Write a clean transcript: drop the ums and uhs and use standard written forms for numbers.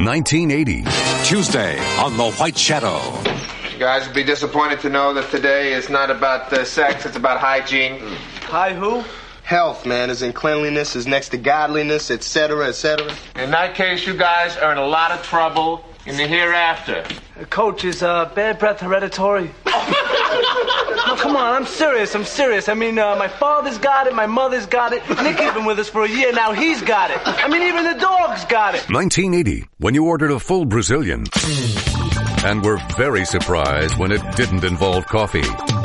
1980. Tuesday on The White Shadow. You guys will be disappointed to know that today is not about sex, it's about hygiene. Hi, who? Health, man, is in cleanliness, is next to godliness, etc., etc. In that case, you guys are in a lot of trouble in the hereafter. Coach, is bad breath hereditary? No, come on, I'm serious. I mean, my father's got it, my mother's got it. Nicky's been with us for a year now, he's got it. I mean, even the dog's got it. 1980, when you ordered a full Brazilian. And were very surprised when it didn't involve coffee.